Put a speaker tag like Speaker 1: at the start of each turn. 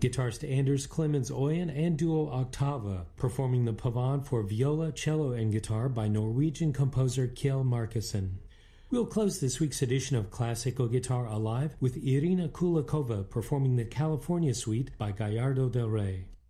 Speaker 1: Guitarist Anders Clemens Øyen and duo Octava performing the Pavane for viola, cello, and guitar by Norwegian composer Kjell Markussen. We'll close this week's edition of Classical Guitar Alive with Irina Kulikova performing the California Suite by Gallardo del Rey.